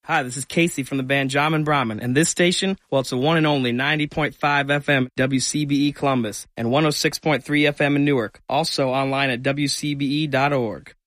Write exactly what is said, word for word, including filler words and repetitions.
Hi, this is Casey from the band Jamin Brahmin, and this station, well, it's the one and only ninety point five F M W C B E Columbus and one oh six point three F M in Newark. Also online at W C B E dot org.